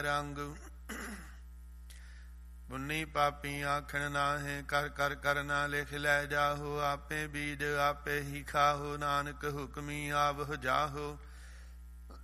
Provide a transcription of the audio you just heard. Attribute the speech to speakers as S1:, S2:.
S1: ਰੰਗ ਪੁੰਨੀ ਪਾਪੀ ਆਖਣ ਨਾਹੇ, ਕਰ ਕਰ ਕਰਨਾ ਲਿਖ ਲੈ ਜਾਹੋ। ਆਪੇ ਬੀਜ ਆਪੇ ਹੀ ਖਾਹੋ, ਨਾਨਕ ਹੁਕਮੀ ਆਵਹੁ ਜਾਹੋ।